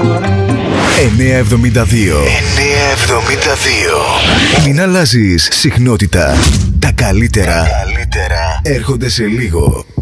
972. Μην αλλάζεις συχνότητα. Τα καλύτερα έρχονται σε λίγο.